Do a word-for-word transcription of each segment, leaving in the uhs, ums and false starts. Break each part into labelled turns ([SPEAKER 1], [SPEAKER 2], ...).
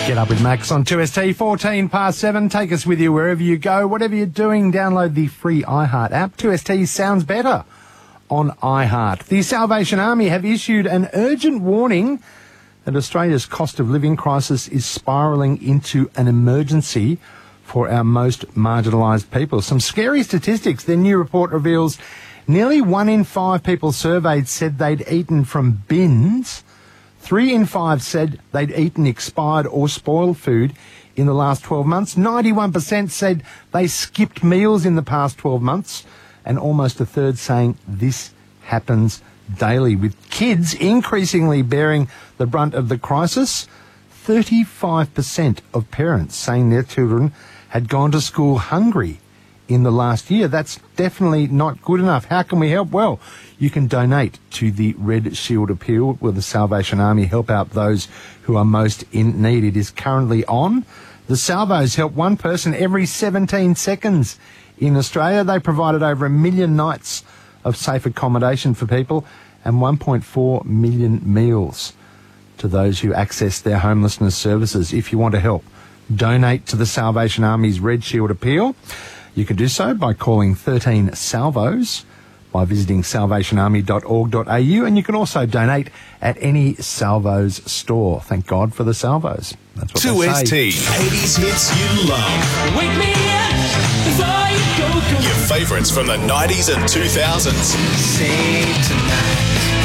[SPEAKER 1] Get up with Max on two S T, fourteen past seven. Take us with you wherever you go. Whatever you're doing, download the free iHeart app. two S T sounds better on iHeart. The Salvation Army have issued an urgent warning that Australia's cost of living crisis is spiralling into an emergency for our most marginalised people. Some scary statistics. Their new report reveals nearly one in five people surveyed said they'd eaten from bins. Three in five said they'd eaten expired or spoiled food in the last twelve months. ninety-one percent said they skipped meals in the past twelve months. And almost a third saying this happens daily. With kids increasingly bearing the brunt of the crisis, thirty-five percent of parents saying their children had gone to school hungry in the last year. That's definitely not good enough. How can we help? Well, you can donate to the Red Shield Appeal, where the Salvation Army help out those who are most in need. It is currently on. The Salvos help one person every seventeen seconds in Australia. They provided over a million nights of safe accommodation for people and one point four million meals to those who access their homelessness services. If you want to help, donate to the Salvation Army's Red Shield Appeal. You can do so by calling thirteen Salvos, by visiting salvation army dot org dot a u, and you can also donate at any Salvos store. Thank God for the Salvos. That's what
[SPEAKER 2] two
[SPEAKER 1] they
[SPEAKER 2] S T,
[SPEAKER 1] say.
[SPEAKER 2] eighties hits you love.
[SPEAKER 3] Wake me up before you go, go.
[SPEAKER 2] Your favourites from the nineties and two thousands.
[SPEAKER 3] Save tonight.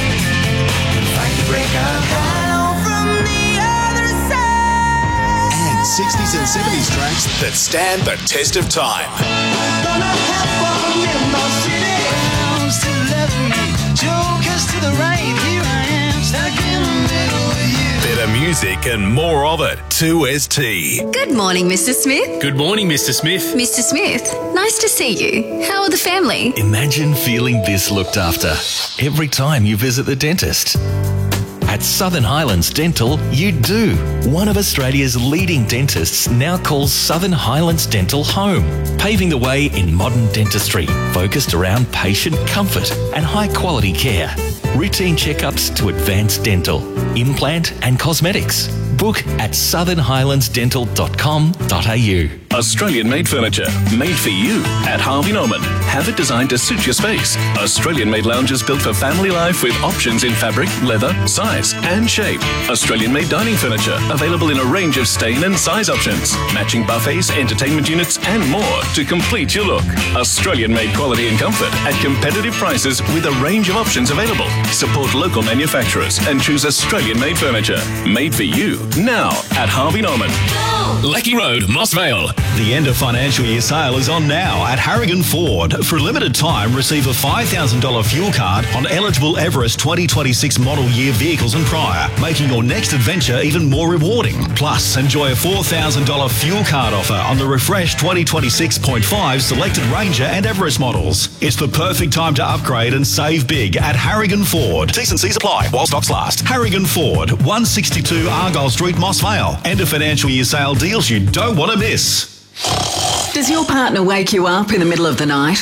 [SPEAKER 3] Fight the break of hell from the other side.
[SPEAKER 2] And sixties and seventies tracks that stand the test of time.
[SPEAKER 3] Gonna have fun in my city. Still love me. Jokers to the right. Here I am, stuck in the middle with you.
[SPEAKER 2] Better music and more of it. two S T.
[SPEAKER 4] Good morning, Mister Smith.
[SPEAKER 5] Good morning, Mister Smith.
[SPEAKER 4] Mister Smith, nice to see you. How are the family?
[SPEAKER 6] Imagine feeling this looked after every time you visit the dentist. At Southern Highlands Dental, you do. One of Australia's leading dentists now calls Southern Highlands Dental home, paving the way in modern dentistry, focused around patient comfort and high-quality care. Routine checkups to advanced dental, implant and cosmetics. Book at southern highlands dental dot com dot a u.
[SPEAKER 7] Australian-made furniture, made for you at Harvey Norman. Have it designed to suit your space. Australian-made lounges built for family life with options in fabric, leather, size and shape. Australian-made dining furniture, available in a range of stain and size options. Matching buffets, entertainment units and more to complete your look. Australian-made quality and comfort at competitive prices with a range of options available. Support local manufacturers and choose Australian-made furniture. Made for you, now at Harvey Norman.
[SPEAKER 5] Lecky Road, Moss Vale.
[SPEAKER 8] The end of financial year sale is on now at Harrigan Ford. For a limited time, receive a five thousand dollars fuel card on eligible Everest twenty twenty-six model year vehicles and prior, making your next adventure even more rewarding. Plus, enjoy a four thousand dollars fuel card offer on the refreshed twenty twenty-six point five selected Ranger and Everest models. It's the perfect time to upgrade and save big at Harrigan Ford. T's and C's apply while stocks last. Harrigan Ford, one sixty-two Argyle Street, Moss Vale. End of financial year sale deals you don't want to miss.
[SPEAKER 9] Does your partner wake you up in the middle of the night?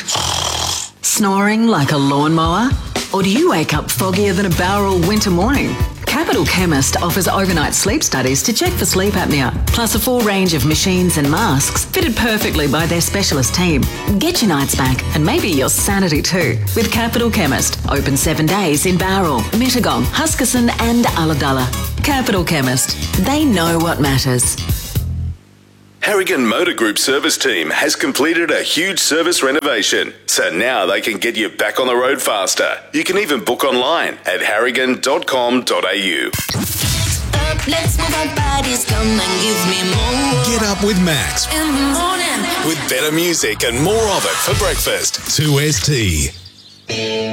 [SPEAKER 9] Snoring like a lawnmower? Or do you wake up foggier than a Bowral winter morning? Capital Chemist offers overnight sleep studies to check for sleep apnea, plus a full range of machines and masks fitted perfectly by their specialist team. Get your nights back and maybe your sanity too with Capital Chemist. Open seven days in Bowral, Mittagong, Huskisson and Ulladulla. Capital Chemist. They know what matters.
[SPEAKER 2] Harrigan Motor Group service team has completed a huge service renovation, so now they can get you back on the road faster. You can even book online at harrigan dot com dot a u.
[SPEAKER 10] Up, let's move our bodies, come and give me more.
[SPEAKER 2] Get up with Max.
[SPEAKER 10] In the morning.
[SPEAKER 2] With better music and more of it for breakfast. two S T.